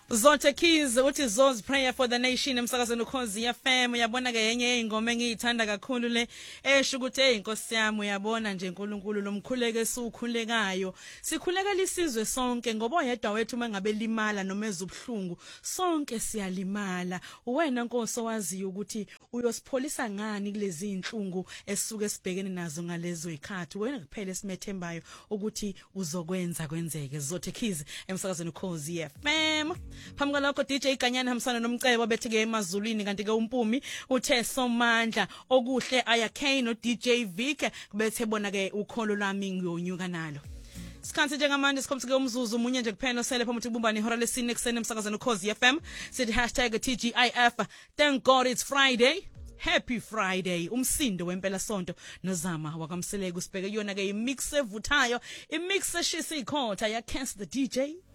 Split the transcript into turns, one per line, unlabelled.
Zonke Keys uthi Zo's prayer for the nation emsakazweni Ukhozi FM uyabona ke yenye ingoma engiyithanda kakhulu le esho ukuthi inkosi yami uyabona nje uNkulunkulu lomkhuleke esikhulekayo sikhuleka lisizwe sonke ngoba oyedwa wethu mangabe limala noma ezubhlungu sonke siyalimala uwena Nkosi owaziyo ukuthi uyosipholisa ngani kulezi inhlungu esisuke sibhekene nazo ngalezo ikhathi wena kuphela esimethembayo ukuthi uzokwenza kwenzeke Zonke Keys emsakazweni Ukhozi FM phambi kwalokho DJ Ganyana hamsana nomcebo betheke emazulwini kanti ke umpumi uthe somandla okuhle ayakhe no DJ Vic kubethe bona ke ukholo lwami ngiyonyuka nalo Sikhansi njengamanje sikhomsike umzuzu munye nje kuphela osele phambi kubumbani ihora lesine ekseni emsakazweni Ukhozi FM sithi #TGIF thank God it's Friday Happy Friday umsindo wempela sonto nozama wakamseleke usibheke yona ke imix evuthayo imix eshisa ikhotha ya Cass the DJ